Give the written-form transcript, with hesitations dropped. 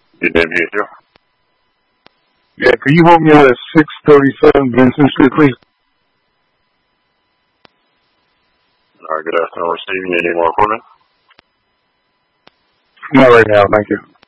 Your name is you? Yeah, could you hold me out at 637 Vincent Street, please? All right, good afternoon. Receiving any more equipment? Not right now, thank you.